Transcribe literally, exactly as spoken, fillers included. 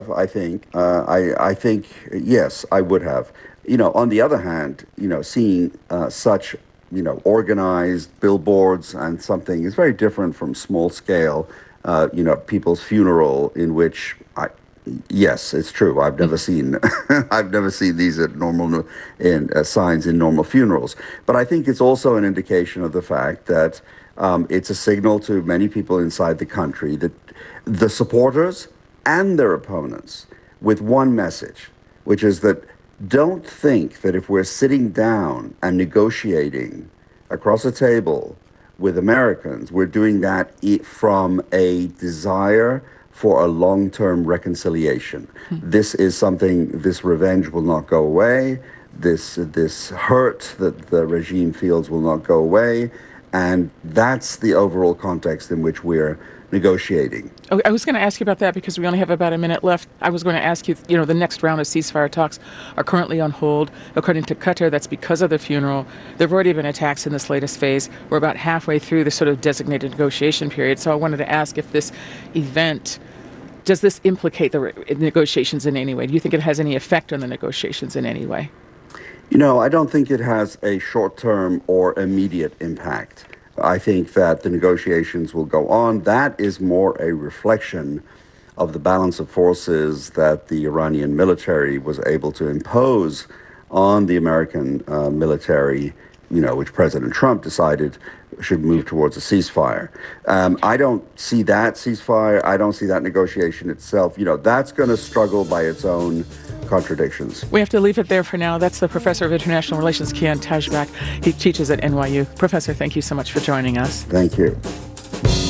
I think. Uh, I I think yes, I would have. You know, on the other hand, you know, seeing uh, such you know organized billboards and something is very different from small scale. Uh, you know, people's funeral in which I. Yes, it's true. I've never seen, I've never seen these at normal in uh, signs in normal funerals. But I think it's also an indication of the fact that um, it's a signal to many people inside the country that the supporters and their opponents with one message, which is that don't think that if we're sitting down and negotiating across a table with Americans, we're doing that from a desire for a long-term reconciliation. Hmm. This is something, this revenge will not go away. This, this hurt that the regime feels will not go away. And that's the overall context in which we're negotiating. Oh, I was going to ask you about that because we only have about a minute left. I was going to ask you, you know, the next round of ceasefire talks are currently on hold. According to Qatar, that's because of the funeral. There have already been attacks in this latest phase. We're about halfway through the sort of designated negotiation period. So I wanted to ask if this event, does this implicate the re- negotiations in any way? Do you think it has any effect on the negotiations in any way? You know, I don't think it has a short-term or immediate impact. I think that the negotiations will go on. That is more a reflection of the balance of forces that the Iranian military was able to impose on the American uh, military, you know, which President Trump decided should move towards a ceasefire. Um, I don't see that ceasefire. I don't see that negotiation itself. You know, that's going to struggle by its own contradictions. We have to leave it there for now. That's the Professor of International Relations, Kian Tajbak. He teaches at N Y U. Professor, thank you so much for joining us. Thank you.